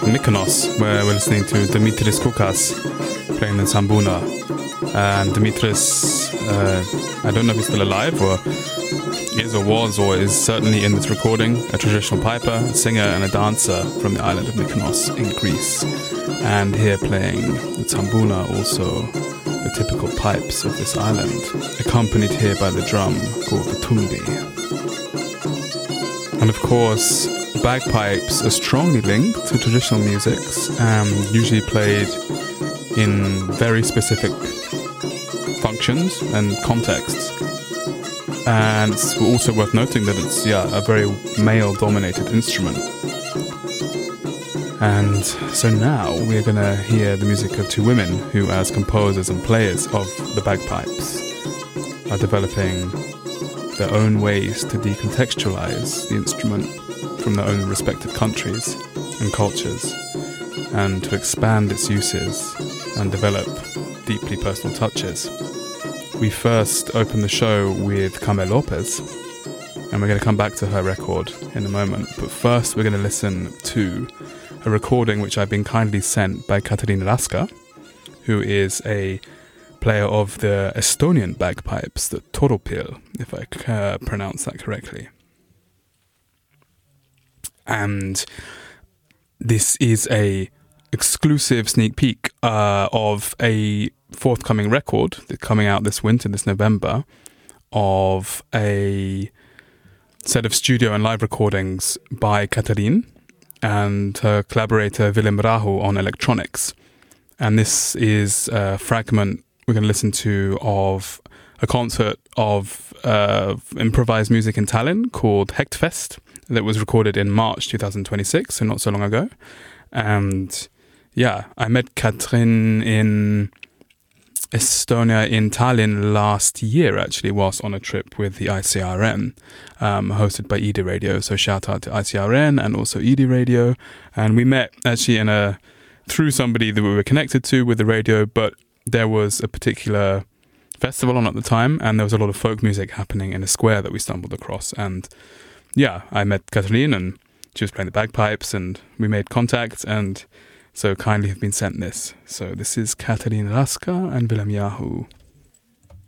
Mykonos, where we're listening to Dimitris Koukas playing the tambuna. And Dimitris, I don't know if he's still alive or is or was or is certainly in this recording, a traditional piper, a singer and a dancer from the island of Mykonos in Greece. And here playing the tambuna, also the typical pipes of this island, accompanied here by the drum called the tumbi. And of course, bagpipes are strongly linked to traditional musics, usually played in very specific functions and contexts. And it's also worth noting that it's a very male-dominated instrument. And so now we're going to hear the music of two women who, as composers and players of the bagpipes, are developing their own ways to decontextualize the instrument from their own respective countries and cultures, and to expand its uses and develop deeply personal touches. We first opened the show with Carmen Lopez, and we're going to come back to her record in a moment. But first we're going to listen to a recording which I've been kindly sent by Katarina Raska, who is a player of the Estonian bagpipes, the toropil, if I pronounce that correctly. And this is a exclusive sneak peek of a forthcoming record that's coming out this winter, this November, of a set of studio and live recordings by Katarina and her collaborator Willem Rahu on electronics. And this is a fragment we're going to listen to of a concert of improvised music in Tallinn called Hektfest that was recorded in March 2026, so not so long ago. And I met Katrin in Estonia, in Tallinn last year, actually, whilst on a trip with the ICRN, hosted by ED Radio. So shout out to ICRN and also ED Radio. And we met actually through somebody that we were connected to with the radio, but there was a particular festival on at the time, and there was a lot of folk music happening in a square that we stumbled across. And I met Katarina, and she was playing the bagpipes, and we made contact, and so kindly have been sent this. So this is Katarina Raska and Willem Rahu.